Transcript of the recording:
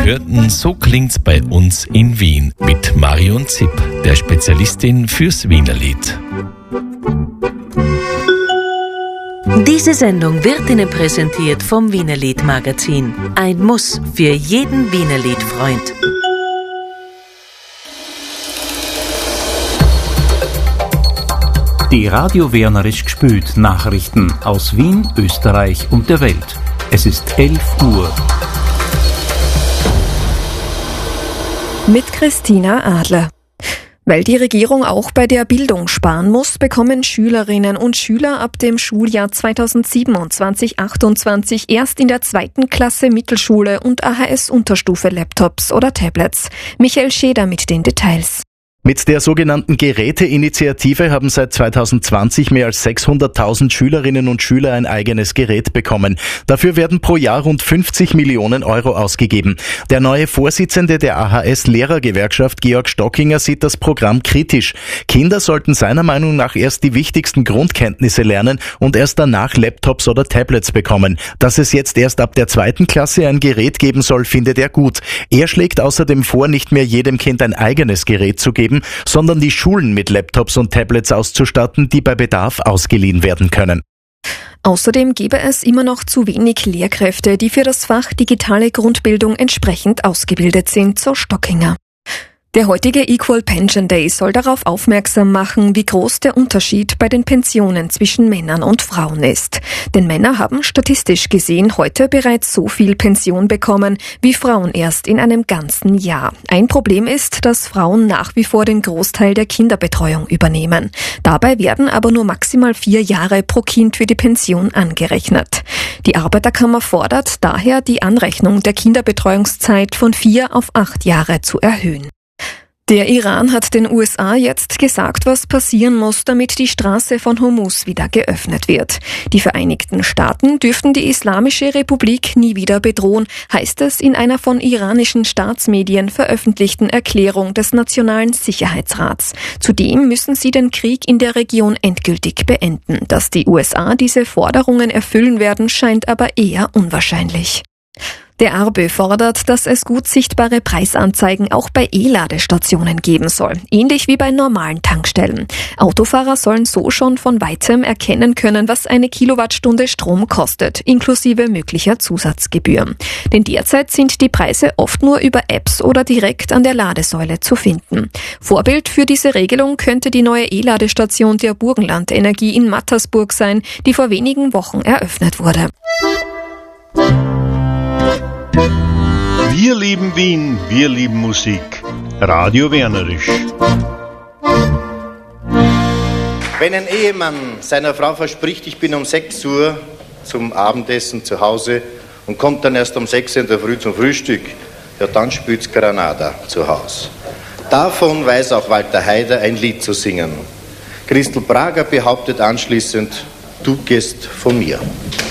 hörten So klingt's bei uns in Wien mit Marion Zipp, der Spezialistin fürs Wienerlied. Diese Sendung wird Ihnen präsentiert vom Wienerlied-Magazin. Ein Muss für jeden Wienerlied-Freund. Die Radio Wernerisch gespült Nachrichten aus Wien, Österreich und der Welt. Es ist 11 Uhr. Mit Christina Adler. Weil die Regierung auch bei der Bildung sparen muss, bekommen Schülerinnen und Schüler ab dem Schuljahr 2027/28 erst in der 2. Klasse Mittelschule und AHS-Unterstufe Laptops oder Tablets. Michael Scheder mit den Details. Mit der sogenannten Geräteinitiative haben seit 2020 mehr als 600.000 Schülerinnen und Schüler ein eigenes Gerät bekommen. Dafür werden pro Jahr rund 50 Millionen Euro ausgegeben. Der neue Vorsitzende der AHS-Lehrergewerkschaft, Georg Stockinger, sieht das Programm kritisch. Kinder sollten seiner Meinung nach erst die wichtigsten Grundkenntnisse lernen und erst danach Laptops oder Tablets bekommen. Dass es jetzt erst ab der 2. Klasse ein Gerät geben soll, findet er gut. Er schlägt außerdem vor, nicht mehr jedem Kind ein eigenes Gerät zu geben, sondern die Schulen mit Laptops und Tablets auszustatten, die bei Bedarf ausgeliehen werden können. Außerdem gäbe es immer noch zu wenig Lehrkräfte, die für das Fach digitale Grundbildung entsprechend ausgebildet sind, so Stockinger. Der heutige Equal Pension Day soll darauf aufmerksam machen, wie groß der Unterschied bei den Pensionen zwischen Männern und Frauen ist. Denn Männer haben statistisch gesehen heute bereits so viel Pension bekommen, wie Frauen erst in einem ganzen Jahr. Ein Problem ist, dass Frauen nach wie vor den Großteil der Kinderbetreuung übernehmen. Dabei werden aber nur maximal 4 Jahre pro Kind für die Pension angerechnet. Die Arbeiterkammer fordert daher, die Anrechnung der Kinderbetreuungszeit von 4 auf 8 Jahre zu erhöhen. Der Iran hat den USA jetzt gesagt, was passieren muss, damit die Straße von Hormuz wieder geöffnet wird. Die Vereinigten Staaten dürften die Islamische Republik nie wieder bedrohen, heißt es in einer von iranischen Staatsmedien veröffentlichten Erklärung des Nationalen Sicherheitsrats. Zudem müssen sie den Krieg in der Region endgültig beenden. Dass die USA diese Forderungen erfüllen werden, scheint aber eher unwahrscheinlich. Der ARBÖ fordert, dass es gut sichtbare Preisanzeigen auch bei E-Ladestationen geben soll, ähnlich wie bei normalen Tankstellen. Autofahrer sollen so schon von weitem erkennen können, was eine Kilowattstunde Strom kostet, inklusive möglicher Zusatzgebühren. Denn derzeit sind die Preise oft nur über Apps oder direkt an der Ladesäule zu finden. Vorbild für diese Regelung könnte die neue E-Ladestation der Burgenland Energie in Mattersburg sein, die vor wenigen Wochen eröffnet wurde. Wir lieben Wien, wir lieben Musik. Radio Wernerisch. Wenn ein Ehemann seiner Frau verspricht, ich bin um 6 Uhr zum Abendessen zu Hause und kommt dann erst um 6 Uhr in der Früh zum Frühstück, ja, dann spielt's Granada zu Hause. Davon weiß auch Walter Haider ein Lied zu singen. Christel Prager behauptet anschließend, du gehst von mir.